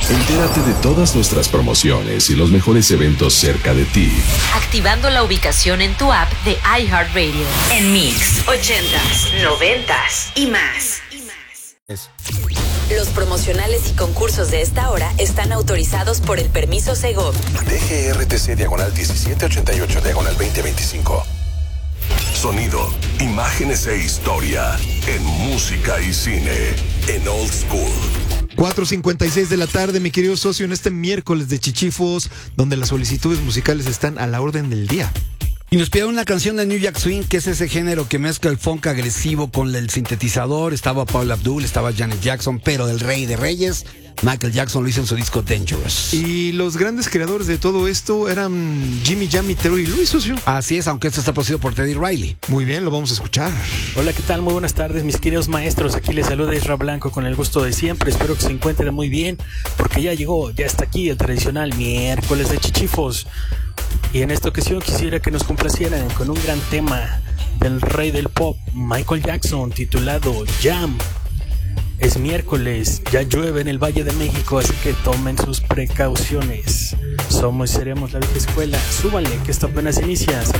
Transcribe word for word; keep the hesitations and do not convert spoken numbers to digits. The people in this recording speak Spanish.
Entérate de todas nuestras promociones y los mejores eventos cerca de ti, activando la ubicación en tu app de iHeartRadio. En Mix, ochentas, noventas y más. Eso. Los promocionales y concursos de esta hora están autorizados por el permiso Segov. D G R T C diagonal diecisiete ochenta y ocho diagonal veinte veinticinco. Sonido, imágenes e historia en música y cine en Old School. cuatro cincuenta y seis de la tarde, mi querido socio, en este miércoles de Chichifos, donde las solicitudes musicales están a la orden del día. Y nos pidieron una canción de New Jack Swing, que es ese género que mezcla el funk agresivo con el sintetizador. Estaba Paula Abdul, estaba Janet Jackson, pero el rey de reyes, Michael Jackson, lo hizo en su disco Dangerous. Y los grandes creadores de todo esto eran Jimmy Jam y Terry Lewis, socio. Así es, aunque esto está producido por Teddy Riley. Muy bien, lo vamos a escuchar. Hola, ¿qué tal? Muy buenas tardes, mis queridos maestros. Aquí les saluda Isra Blanco con el gusto de siempre. Espero que se encuentren muy bien, porque ya llegó, ya está aquí el tradicional miércoles de Chichifos. Y en esta ocasión quisiera que nos complacieran con un gran tema del rey del pop, Michael Jackson, titulado Jam. Es miércoles, ya llueve en el Valle de México, así que tomen sus precauciones. Somos y seremos la vieja escuela. Súbanle, que esto apenas inicia.